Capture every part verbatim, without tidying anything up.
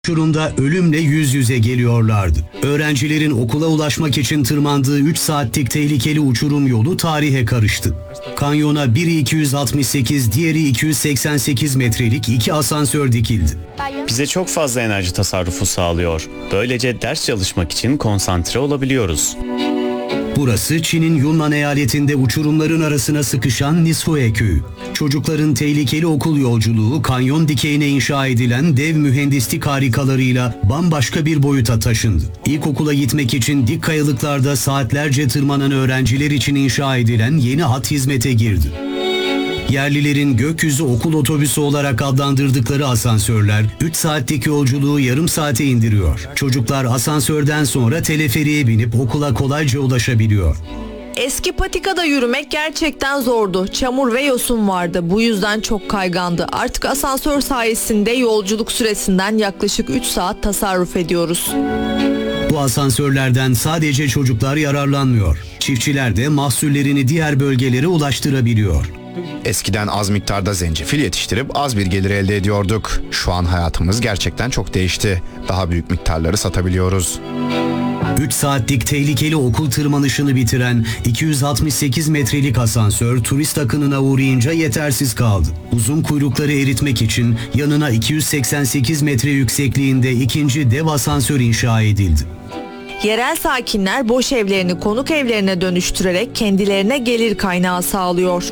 Uçurumda ölümle yüz yüze geliyorlardı. Öğrencilerin okula ulaşmak için tırmandığı üç saatlik tehlikeli uçurum yolu tarihe karıştı. Kanyona biri iki yüz altmış sekiz, diğeri iki yüz seksen sekiz metrelik iki asansör dikildi. Bize çok fazla enerji tasarrufu sağlıyor. Böylece ders çalışmak için konsantre olabiliyoruz. Burası Çin'in Yunnan eyaletinde uçurumların arasına sıkışan Nishue köyü. Çocukların tehlikeli okul yolculuğu kanyon dikeyine inşa edilen dev mühendislik harikalarıyla bambaşka bir boyuta taşındı. İlkokula gitmek için dik kayalıklarda saatlerce tırmanan öğrenciler için inşa edilen yeni hat hizmete girdi. Yerlilerin gökyüzü okul otobüsü olarak adlandırdıkları asansörler üç saatlik yolculuğu yarım saate indiriyor. Çocuklar asansörden sonra teleferiğe binip okula kolayca ulaşabiliyor. Eski patikada yürümek gerçekten zordu. Çamur ve yosun vardı. Bu yüzden çok kaygandı. Artık asansör sayesinde yolculuk süresinden yaklaşık üç saat tasarruf ediyoruz. Bu asansörlerden sadece çocuklar yararlanmıyor. Çiftçiler de mahsullerini diğer bölgelere ulaştırabiliyor. Eskiden az miktarda zencefil yetiştirip az bir gelir elde ediyorduk. Şu an hayatımız gerçekten çok değişti. Daha büyük miktarları satabiliyoruz. üç saatlik tehlikeli okul tırmanışını bitiren iki yüz altmış sekiz metrelik asansör turist akınına uğrayınca yetersiz kaldı. Uzun kuyrukları eritmek için yanına iki yüz seksen sekiz metre yüksekliğinde ikinci dev asansör inşa edildi. Yerel sakinler boş evlerini konuk evlerine dönüştürerek kendilerine gelir kaynağı sağlıyor.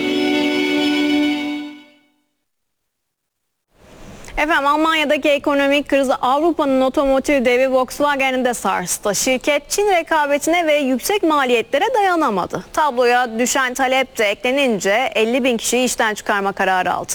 Efendim, Almanya'daki ekonomik krizi Avrupa'nın otomotiv devi Volkswagen'i de sarstı. Şirket Çin rekabetine ve yüksek maliyetlere dayanamadı. Tabloya düşen talep de eklenince elli bin kişiyi işten çıkarma kararı aldı.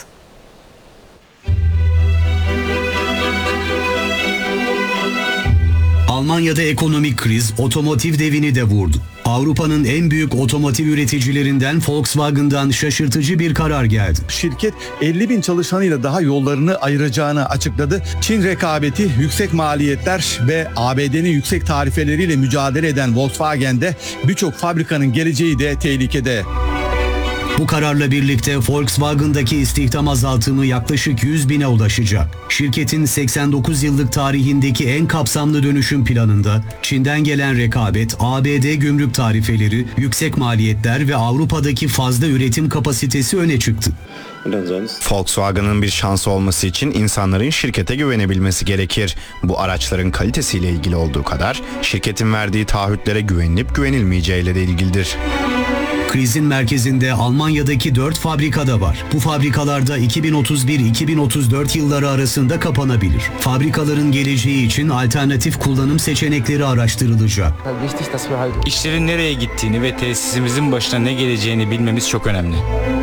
Almanya'da ekonomik kriz otomotiv devini de vurdu. Avrupa'nın en büyük otomotiv üreticilerinden Volkswagen'dan şaşırtıcı bir karar geldi. Şirket elli bin çalışanıyla daha yollarını ayıracağını açıkladı. Çin rekabeti, yüksek maliyetler ve A B D'nin yüksek tarifeleriyle mücadele eden Volkswagen'de birçok fabrikanın geleceği de tehlikede. Bu kararla birlikte Volkswagen'daki istihdam azaltımı yaklaşık yüz bine ulaşacak. Şirketin seksen dokuz yıllık tarihindeki en kapsamlı dönüşüm planında Çin'den gelen rekabet, A B D gümrük tarifeleri, yüksek maliyetler ve Avrupa'daki fazla üretim kapasitesi öne çıktı. Volkswagen'ın bir şansı olması için insanların şirkete güvenebilmesi gerekir. Bu araçların kalitesiyle ilgili olduğu kadar şirketin verdiği taahhütlere güvenilip güvenilmeyeceğiyle de ilgilidir. Krizin merkezinde Almanya'daki dört fabrikada var. Bu fabrikalarda iki bin otuz bir iki bin otuz dört yılları arasında kapanabilir. Fabrikaların geleceği için alternatif kullanım seçenekleri araştırılacak. İşlerin nereye gittiğini ve tesisimizin başına ne geleceğini bilmemiz çok önemli.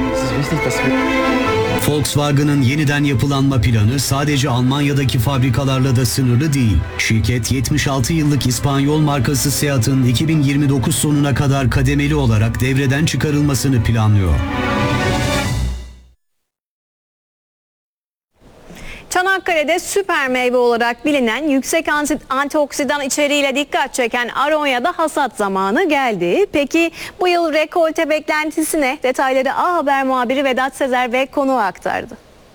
Volkswagen'ın yeniden yapılanma planı sadece Almanya'daki fabrikalarla da sınırlı değil. Şirket yetmiş altı yıllık İspanyol markası Seat'ın iki bin yirmi dokuz sonuna kadar kademeli olarak devreden çıkarılmasını planlıyor. Çanakkale'de süper meyve olarak bilinen yüksek antioksidan içeriğiyle dikkat çeken Aronya'da hasat zamanı geldi. Peki bu yıl rekolte beklentisi ne? Detayları A Haber muhabiri Vedat Sezer ve konuğu aktardı.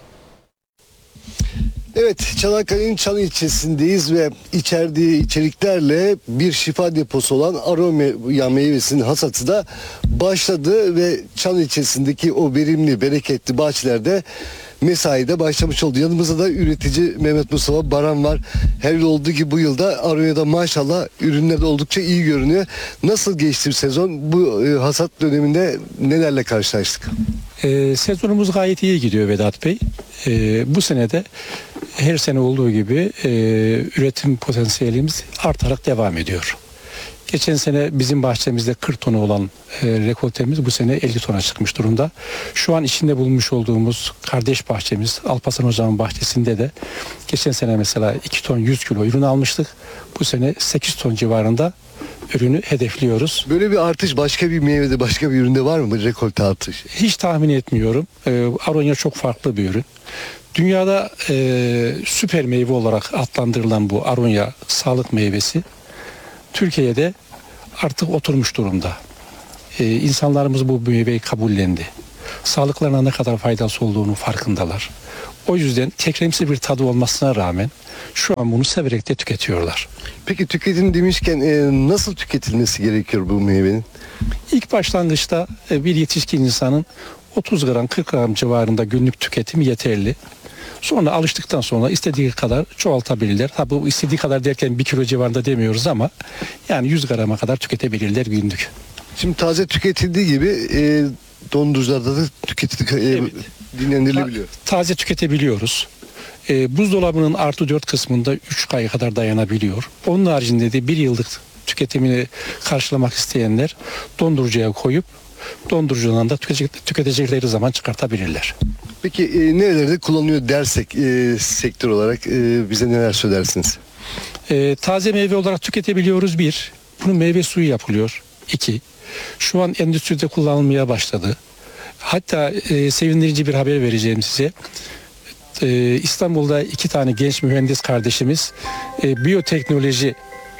Evet, Çanakkale'nin Çan ilçesindeyiz ve içerdiği içeriklerle bir şifa deposu olan Aronya meyvesinin hasatı da başladı ve Çan ilçesindeki o verimli, bereketli bahçelerde mesaide başlamış oldu. Yanımızda da üretici Mehmet Mustafa Baran var. Her yıl olduğu gibi bu yılda Aronya'da maşallah ürünler de oldukça iyi görünüyor. Nasıl geçti sezon? Bu e, hasat döneminde nelerle karşılaştık? E, sezonumuz gayet iyi gidiyor Vedat Bey. E, bu sene de her sene olduğu gibi e, üretim potansiyelimiz artarak devam ediyor. Geçen sene bizim bahçemizde kırk tonu olan e, rekoltemiz bu sene elli tona çıkmış durumda. Şu an içinde bulunmuş olduğumuz kardeş bahçemiz Alparslan Hocam'ın bahçesinde de geçen sene mesela iki ton yüz kilo ürün almıştık. Bu sene sekiz ton civarında ürünü hedefliyoruz. Böyle bir artış başka bir meyvede, başka bir üründe var mı rekolte artışı? Hiç tahmin etmiyorum. E, Aronya çok farklı bir ürün. Dünyada e, süper meyve olarak adlandırılan bu Aronya sağlık meyvesi Türkiye'de artık oturmuş durumda. Ee, insanlarımız bu meyveyi kabullendi. Sağlıklarına ne kadar faydası olduğunu farkındalar. O yüzden kekremsi bir tadı olmasına rağmen şu an bunu severek de tüketiyorlar. Peki tüketim demişken e, nasıl tüketilmesi gerekiyor bu meyvenin? İlk başlangıçta e, bir yetişkin insanın otuz gram kırk gram civarında günlük tüketimi yeterli. Sonra alıştıktan sonra istediği kadar çoğaltabilirler. Ha bu istediği kadar derken bir kilo civarında demiyoruz ama yani yüz grama kadar tüketebilirler günlük. Şimdi taze tüketildiği gibi e, dondurucularda da tüketilip e, Evet. dinlendirilebiliyor. Taze tüketebiliyoruz. E, buzdolabının artı dört kısmında üç ay kadar dayanabiliyor. Onun haricinde de bir yıllık tüketimini karşılamak isteyenler dondurucuya koyup dondurucudan da tüketecek, tüketecekleri zaman çıkartabilirler. Peki e, nerelerde kullanılıyor dersek e, sektör olarak e, bize neler söylersiniz? E, taze meyve olarak tüketebiliyoruz bir. Bunun meyve suyu yapılıyor. İki. Şu an endüstride kullanılmaya başladı. Hatta e, sevindirici bir haber vereceğim size. E, İstanbul'da iki tane genç mühendis kardeşimiz e, biyoteknoloji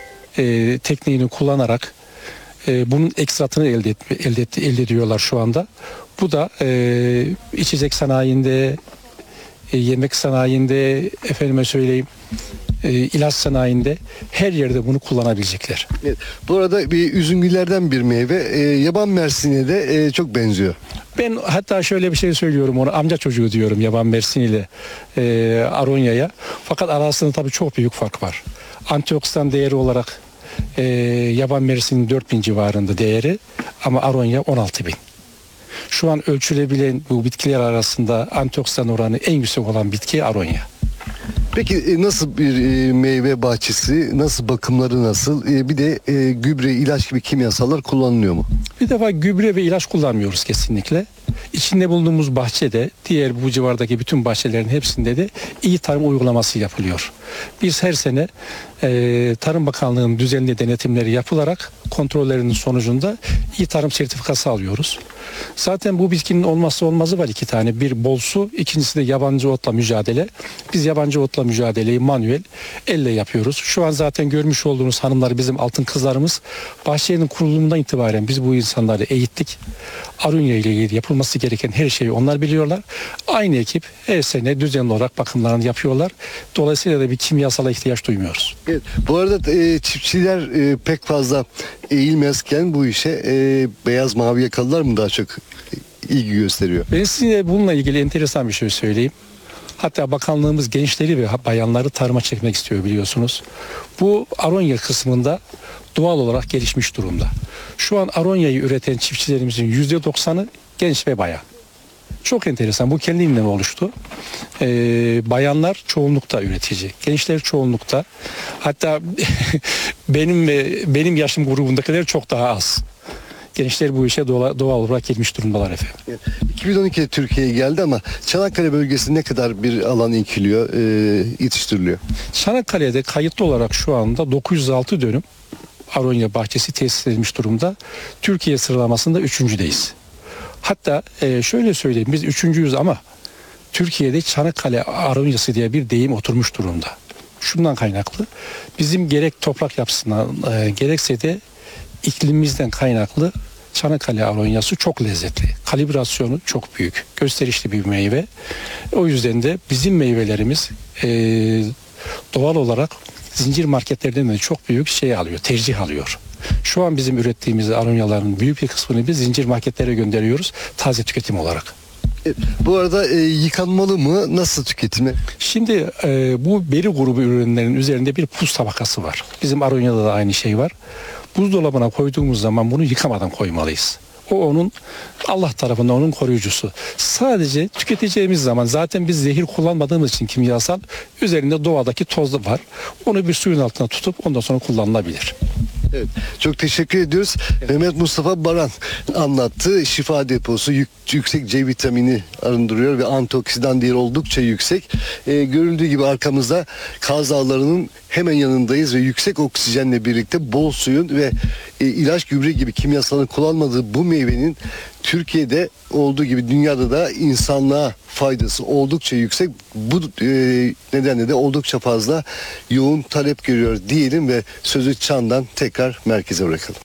e, tekniğini kullanarak e, bunun ekstratını elde, etme, elde, et, elde ediyorlar şu anda. Bu da e, içecek sanayinde, e, yemek sanayinde, efendime söyleyeyim, e, ilaç sanayinde her yerde bunu kullanabilecekler. Evet, bu arada bir üzümgüllerden bir meyve e, yaban mersine de e, çok benziyor. Ben hatta şöyle bir şey söylüyorum, onu amca çocuğu diyorum yaban mersini ile e, aronyaya. Fakat arasında tabii çok büyük fark var. Antioksidan değeri olarak e, yaban mersinin dört bin civarında değeri ama aronya on altı bin. Şu an ölçülebilen bu bitkiler arasında antioksidan oranı en yüksek olan bitki aronya. Peki e, nasıl bir e, meyve bahçesi, nasıl bakımları nasıl? E, bir de e, gübre, ilaç gibi kimyasallar kullanılıyor mu? Bir defa gübre ve ilaç kullanmıyoruz kesinlikle. İçinde bulunduğumuz bahçede, diğer bu civardaki bütün bahçelerin hepsinde de iyi tarım uygulaması yapılıyor. Biz her sene e, Tarım Bakanlığı'nın düzenli denetimleri yapılarak kontrollerinin sonucunda iyi tarım sertifikası alıyoruz. Zaten bu bitkinin olmazsa olmazı var iki tane. Bir bol su, ikincisi de yabancı otla mücadele. Biz yabancı otla mücadeleyi manuel elle yapıyoruz. Şu an zaten görmüş olduğunuz hanımlar bizim altın kızlarımız. Bahçenin kurulumundan itibaren biz bu insanları eğittik. Aronya ile ilgili yapılması gereken her şeyi onlar biliyorlar. Aynı ekip her sene düzenli olarak bakımlarını yapıyorlar. Dolayısıyla da bir kimyasala ihtiyaç duymuyoruz. Evet, bu arada e, çiftçiler e, pek fazla eğilmezken bu işe e, beyaz mavi yakalılar mı daha çok ilgi gösteriyor? Ben size bununla ilgili enteresan bir şey söyleyeyim. Hatta bakanlığımız gençleri ve bayanları tarıma çekmek istiyor biliyorsunuz. Bu aronya kısmında doğal olarak gelişmiş durumda. Şu an aronyayı üreten çiftçilerimizin yüzde doksanı genç ve bayan. Çok enteresan. Bu kendiliğinden oluştu. Ee, bayanlar çoğunlukta üretici. Gençler çoğunlukta. Hatta benim ve benim yaşım grubundakiler çok daha az. Gençler bu işe doğal, doğal olarak girmiş durumdalar efendim. iki bin on ikide Türkiye'ye geldi ama Çanakkale bölgesinde ne kadar bir alan ekiliyor, e, yetiştiriliyor? Çanakkale'de kayıtlı olarak şu anda dokuz yüz altı dönüm aronya bahçesi tesis edilmiş durumda. Türkiye sıralamasında üçüncüdeyiz. Hatta e, şöyle söyleyeyim, biz üçüncüyüz ama Türkiye'de Çanakkale aronyası diye bir deyim oturmuş durumda. Şundan kaynaklı, bizim gerek toprak yapısından e, gerekse de iklimimizden kaynaklı Çanakkale aronyası çok lezzetli. Kalibrasyonu çok büyük, gösterişli bir meyve. O yüzden de bizim meyvelerimiz e, doğal olarak zincir marketlerden de çok büyük şey alıyor, tercih alıyor. Şu an bizim ürettiğimiz aronyaların büyük bir kısmını biz zincir marketlere gönderiyoruz taze tüketim olarak. E, bu arada e, yıkanmalı mı? Nasıl tüketimi? Şimdi e, bu beri grubu ürünlerin üzerinde bir puz tabakası var. Bizim aronyada da aynı şey var. Buzdolabına koyduğumuz zaman bunu yıkamadan koymalıyız. O onun Allah tarafından onun koruyucusu. Sadece tüketeceğimiz zaman zaten biz zehir kullanmadığımız için kimyasal üzerinde doğadaki toz var. Onu bir suyun altına tutup ondan sonra kullanılabilir. Evet, çok teşekkür ediyoruz. Evet. Mehmet Mustafa Baran anlattı. Şifa deposu yük, yüksek C vitamini arındırıyor ve antioksidan değeri oldukça yüksek. Ee, görüldüğü gibi arkamızda Kaz Dağları'nın hemen yanındayız ve yüksek oksijenle birlikte bol suyun ve e, ilaç gübre gibi kimyasalın kullanmadığı bu meyvenin Türkiye'de olduğu gibi dünyada da insanlığa faydası oldukça yüksek. Bu e, nedenle de oldukça fazla yoğun talep görüyor diyelim ve sözü Çan'dan tekrar merkeze bırakalım.